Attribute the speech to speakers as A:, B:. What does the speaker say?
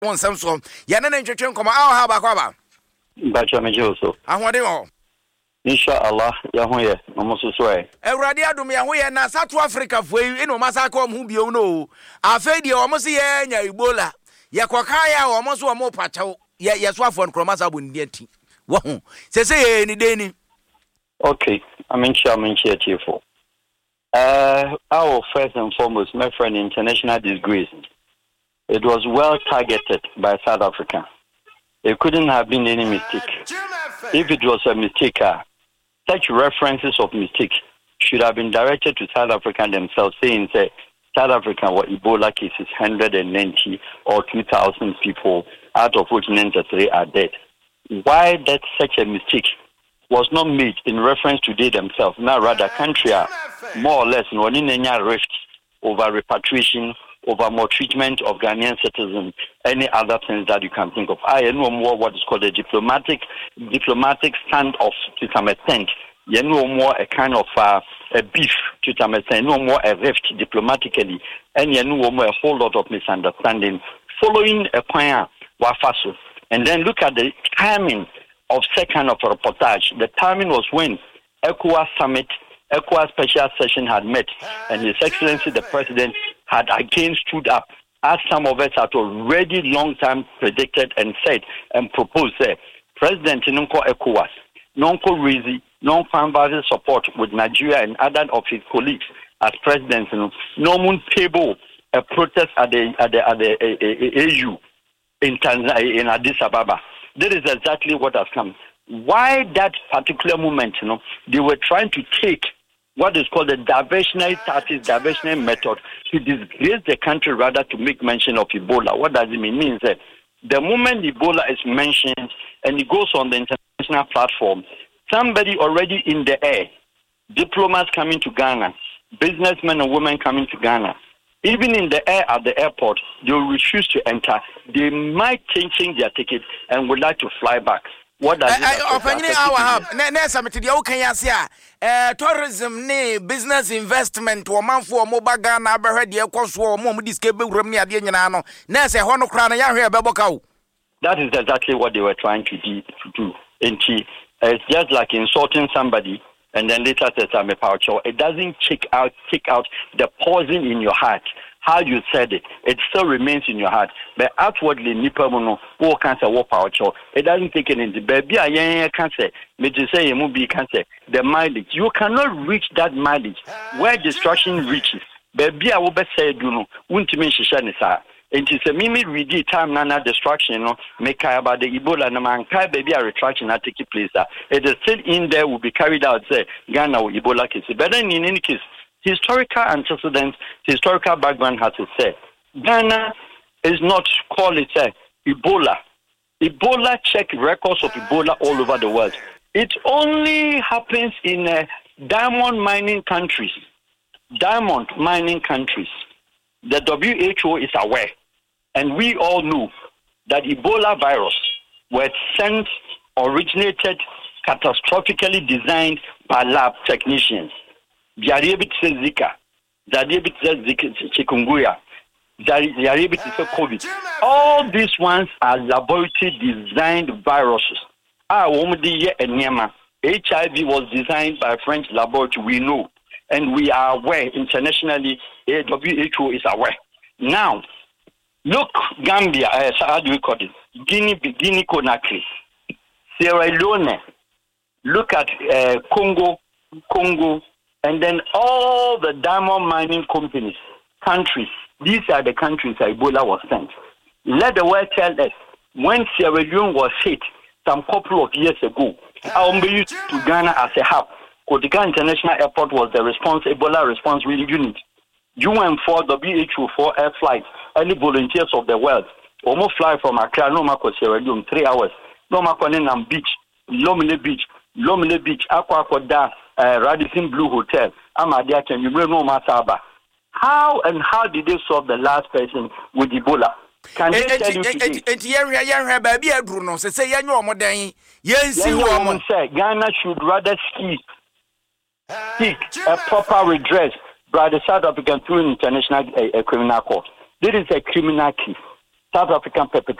A: one some so yana na ntwetwe nkoma ha ba kwa ba
B: bacha mejo so
A: ahode ho
B: inshallah ya ho ye no so so e
A: Ewurade adom ya ho ye na South Africa fo yi no masa ka om hu bio no afa die om se ye nya Ebola ye koka ya om so om pachaw ye so afo nkro masa bonni ati wo ho se ye ni de ni
B: okay I'm sure chiefo our first and foremost my friend international disgrace. It was well targeted by South Africa. It couldn't have been any mistake. If it was a mistake, such references of mistake should have been directed to South Africa themselves, saying that South Africa were Ebola cases 190 or 2,000 people, out of which 93 are dead. Why that such a mistake was not made in reference to they themselves, now rather country more or less in any rift over repatriation, over more treatment of Ghanaian citizens, any other things that you can think of. I know more what is called a diplomatic standoff to some extent. You know more a kind of a beef to some extent. No more a rift diplomatically, and you know more a whole lot of misunderstanding following a point wafaso. And then look at the timing of second of a reportage. The timing was when ECOWAS summit, ECOWAS special session had met, and His Excellency the President had again stood up, as some of us had already long time predicted and said and proposed. President Nonko ECOWAS, Nonko Rizi, non-family support with Nigeria and other of his colleagues as presidents. No moon table a protest at the AU in Tanzania, in Addis Ababa. That is exactly what has come. Why that particular moment? They were trying to take what is called the diversionary tactics, diversionary method to disgrace the country rather to make mention of Ebola. What does it mean? It means that the moment Ebola is mentioned and it goes on the international platform, somebody already in the air, diplomats coming to Ghana, businessmen and women coming to Ghana, even in the air at the airport, they will refuse to enter. They might change their ticket and would like to fly back. What does
A: tourism ne business investment wo manfo mo baga na abehwe de ekoso mo diske bewuram ne ade nyina no na se ho no kra na ya hwe beboka.
B: That is exactly what they were trying to do. And it's just like insulting somebody and then later says I'm a power show. It doesn't take out the poison in your heart. How you said it, it still remains in your heart. But outwardly, nipamono, who can say what power show. It doesn't take it into baby. I can't say. Me to say a movie can say the mileage. You cannot reach that mileage where destruction reaches. Baby, I will be say you know. Won't mean she shall say. And she said, "Mimi, we did time nana destruction. No, make about the Ebola. No man, baby, a retraction that take place. It is still in there. Will be carried out. Say Ghana or Ebola case. But then in any case. Historical antecedents, historical background has to say, Ghana is not called Ebola. Ebola check records of Ebola all over the world. It only happens in diamond mining countries. Diamond mining countries. The WHO is aware, and we all know that Ebola virus originated catastrophically designed by lab technicians. Diabetes Zika, diabetes chikungunya, diabetes COVID. All these ones are laboratory designed viruses. HIV was designed by a French laboratory, we know, and we are aware internationally. WHO is aware. Now, look, Gambia, how do we call it? Guinea Conakry, Sierra Leone. Look at Congo. And then all the diamond mining countries, these are the countries that Ebola was sent. Let the world tell us, when Sierra Leone was hit some couple of years ago, used to Ghana as a hub. Kotika International Airport was the Ebola response unit. UN4, WHO4 air flights, any volunteers of the world, almost fly from Accra, no Marco Sierra Leone, 3 hours. No Marco Nenam Beach, Lomile Beach, Aqua Radisson Blue Hotel, Amadia, can you know Masaba? How did they solve the last person with Ebola? Can they tell you today?
A: Baby, Bruno, say, you know, Modan, yes, you woman
B: say Ghana should rather seek a proper redress by the South African through international criminal court. This is a criminal case. South African perpetrators